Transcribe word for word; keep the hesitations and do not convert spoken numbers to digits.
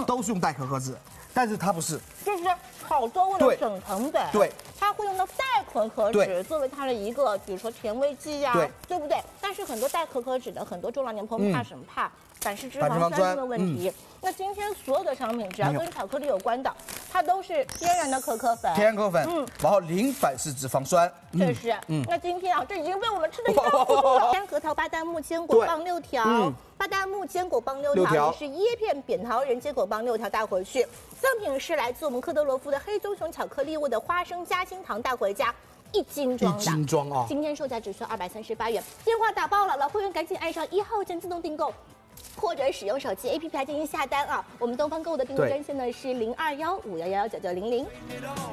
都是用代可可脂，但是它不是， 就是好多为了省成本， 对， 它会用到代可可脂作为它的一个，比如说甜味剂呀、啊，对不对？但是很多代可可脂的很多中老年朋友怕什么？怕反式脂肪酸这个问题。嗯、那今天所有的商品只要跟巧克力有关的，它都是天然的可可粉， 天然可可粉，嗯，然后零反式脂肪酸， 这是，嗯，那今天啊，这已经被我们吃的一塌糊涂了。山核桃、巴旦木、坚果棒六条。嗯巴旦木坚果棒六条，也是椰片扁桃仁坚果棒六条带回去。赠品是来自我们科德罗夫的黑棕熊巧克力味的花生夹心糖带回家，一斤装的。 一斤装啊！ 今天售价只需要二百三十八元，电话打爆了，老会员赶紧按上一号键自动订购，或者使用手机 A P P 来进行下单啊。我们东方购物的订购专线呢是零二幺五幺幺九九零零。